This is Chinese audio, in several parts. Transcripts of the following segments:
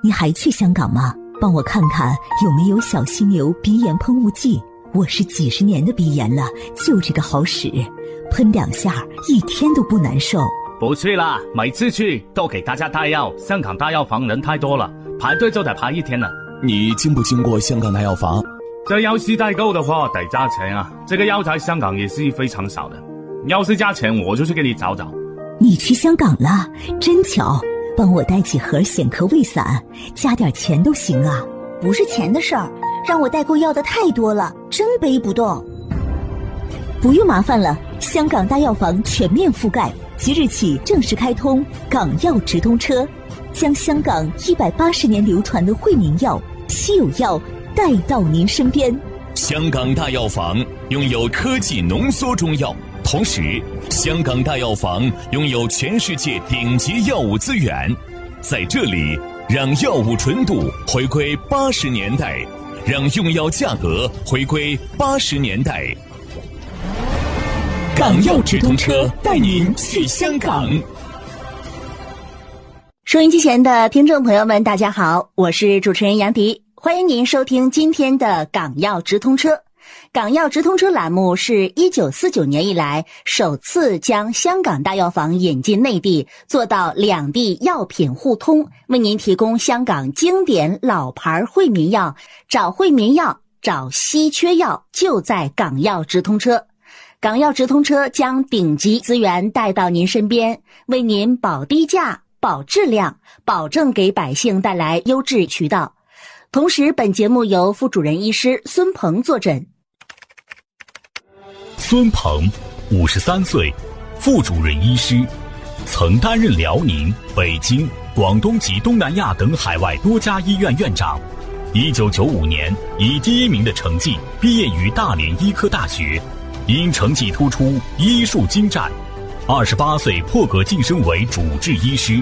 你还去香港吗？帮我看看有没有小犀牛鼻炎喷雾剂，我是几十年的鼻炎了，就这个好使，喷2下一天都不难受。 不去啦，每次去都给大家带药，香港大药房人太多了，排队就得排1天了。 你经不经过香港大药房？ 这药是代购的话得加钱啊，这个药在香港也是非常少的，要是加钱我就去给你找找。 你去香港了，真巧，帮我带几盒显壳胃散，加点钱都行啊。 不是钱的事儿，让我代购要的太多了，真背不动。 不用麻烦了，香港大药房全面覆盖，即日起正式开通港药直通车，将香港180年流传的惠民药、稀有药带到您身边。 香港大药房拥有科技浓缩中药，同时香港大药房拥有全世界顶级药物资源，在这里让药物纯度回归80年代，让用药价格回归80年代。港药直通车带您去香港。 收音机前的听众朋友们，大家好，我是主持人杨迪，欢迎您收听今天的港药直通车。港药直通车栏目是1949年以来首次将香港大药房引进内地，做到两地药品互通，为您提供香港经典老牌惠民药，找惠民药，找稀缺药，就在港药直通车。港药直通车将顶级资源带到您身边，为您保低价、保质量，保证给百姓带来优质渠道。同时，本节目由副主任医师孙鹏坐诊。 孙鹏，53岁，副主任医师，曾担任辽宁、北京、广东及东南亚等海外多家医院院长。1995年以第1名的成绩毕业于大连医科大学，因成绩突出，医术精湛。28岁破格晋升为主治医师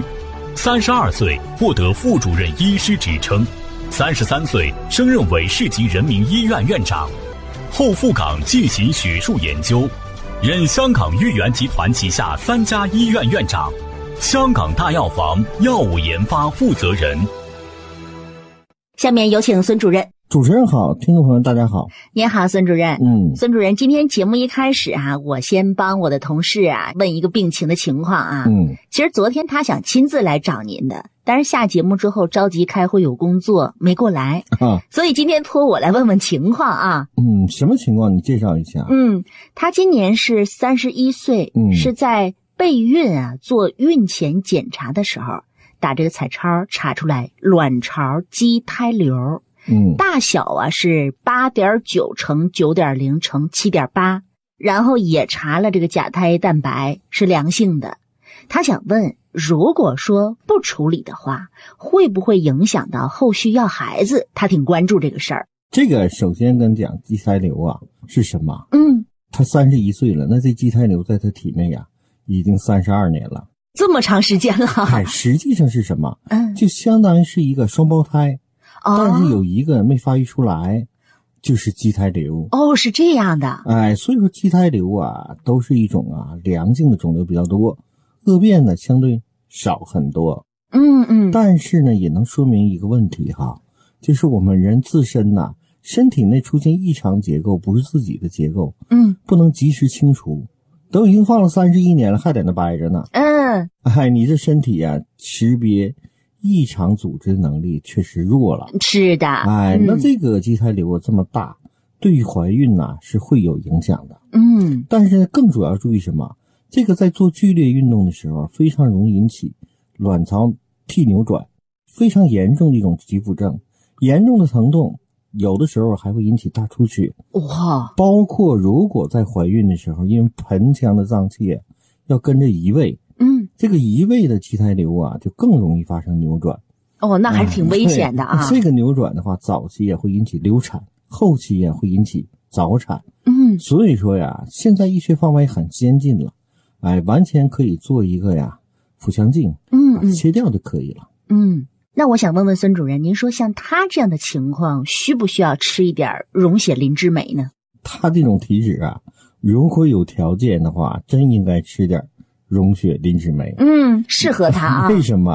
，32岁获得副主任医师职称，33岁升任为市级人民医院院长，后赴港进行学术研究，任香港豫园集团旗下3家医院院长，香港大药房药物研发负责人。 下面有请孙主任。 主持人好，听众朋友大家好。 您好，孙主任。孙主任，今天节目一开始我先帮我的同事问一个病情的情况其实昨天他想亲自来找您的，但是下节目之后着急开会有工作没过来所以今天托我来问问情况什么情况？你介绍一下。 他今年是31岁，是在备孕做孕前检查的时候，打这个彩超查出来卵巢畸胎瘤。大小是 8.9 乘 9.0 乘 7.8， 然后也查了这个甲胎蛋白是良性的。他想问，如果说不处理的话，会不会影响到后续要孩子？他挺关注这个事儿。 这个首先跟讲畸胎瘤是什么？他31岁了，那这畸胎瘤在他体内已经32年了， 这么长时间了。 实际上是什么？就相当于是一个双胞胎。但是有一个没发育出来，就是畸胎瘤。 是这样的。 所以说畸胎瘤都是一种良性的肿瘤比较多，恶变呢相对少很多。但是呢也能说明一个问题就是我们人自身身体内出现异常结构，不是自己的结构，不能及时清除，都已经放了31年了，还在那掰着呢。你这身体识别异常组织能力确实弱了。 是的。 那这个畸胎瘤这么大，对于怀孕是会有影响的。但是更主要注意什么？这个在做剧烈运动的时候非常容易引起卵巢屉扭转，非常严重的一种急腹症，严重的疼痛，有的时候还会引起大出血。包括如果在怀孕的时候，因为盆腔的脏器要跟着移位，这个移位的畸胎瘤就更容易发生扭转。 那还是挺危险的这个扭转的话，早期也会引起流产，后期也会引起早产。所以说现在医学方法也很先进了，完全可以做一个腹腔镜，切掉就可以了。 那我想问问孙主任，您说像他这样的情况，需不需要吃一点溶血磷脂镁呢？ 他这种体质如果有条件的话，真应该吃点溶血磷脂镁。 适合他为什么？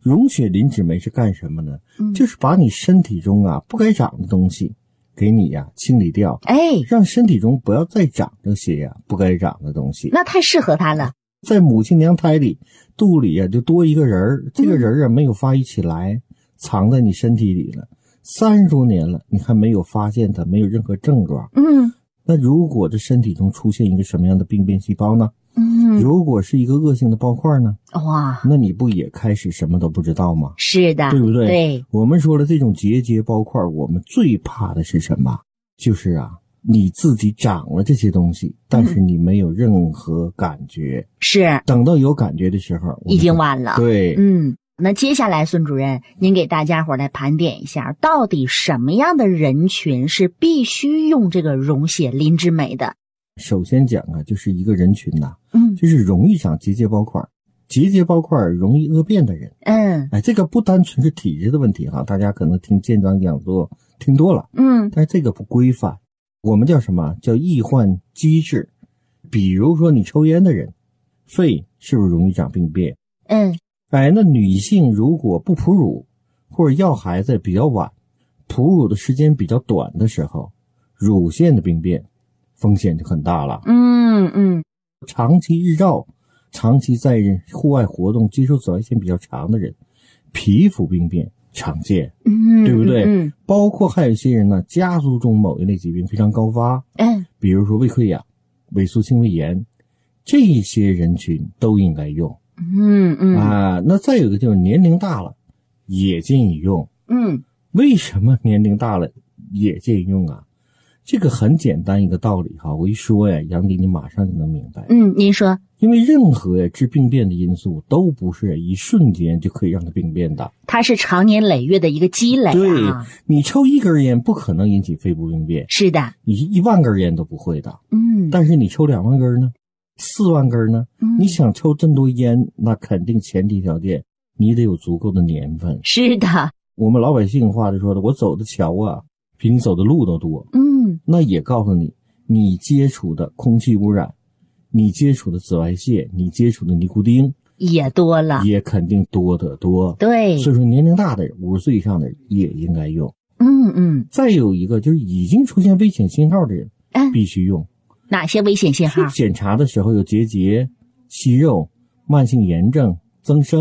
溶血磷脂酶是干什么呢？就是把你身体中啊不该长的东西给你呀清理掉，让身体中不要再长这些呀不该长的东西。 那太适合他了。 在母亲娘胎里，肚里啊就多一个人儿，这个人啊没有发育起来，藏在你身体里了，30多年了，你还没有发现它，没有任何症状。那如果这身体中出现一个什么样的病变细胞呢？如果是一个恶性的包块呢？哇，那你不也开始什么都不知道吗？ 是的， 对不对？ 对， 我们说了，这种结节包块，我们最怕的是什么？就是啊，你自己长了这些东西，但是你没有任何感觉。 是， 等到有感觉的时候， 已经晚了。 对， 那接下来孙主任，您给大家伙来盘点一下，到底什么样的人群是必须用这个溶血磷脂酶的？ 首先讲啊，就是一个人群呐，就是容易长结节包块，结节包块容易恶变的人。这个不单纯是体质的问题哈，大家可能听健康讲座听多了，但是这个不规范，我们叫什么？叫易患机制。比如说你抽烟的人，肺是不是容易长病变？那女性如果不哺乳或者要孩子比较晚，哺乳的时间比较短的时候，乳腺的病变风险就很大了。长期日照，长期在户外活动，接受紫外线比较长的人，皮肤病变常见，对不对？包括还有一些人呢，家族中某一类疾病非常高发，比如说胃溃疡、萎缩性胃炎，这些人群都应该用。那再有一个就是年龄大了也建议用。为什么年龄大了也建议用啊？这个很简单一个道理哈，我一说呀，杨迪你马上就能明白。 您说。 因为任何致病变的因素都不是一瞬间就可以让它病变的，它是长年累月的一个积累。 对，你抽1根烟不可能引起肺部病变， 是的， 你1万根烟都不会的。但是你抽2万根呢，4万根呢，你想抽这么多烟，那肯定前提条件你得有足够的年份。 是的， 我们老百姓话就说的，我走的桥啊比你走的路都多。那也告诉你，你接触的空气污染，你接触的紫外线，你接触的尼古丁也多了， 也肯定多得多。 对， 所以说年龄大的人，50岁以上的人也应该用。再有一个就是已经出现危险信号的人，必须用。 哪些危险信号？ 检查的时候有结节、息肉、慢性炎症、增生。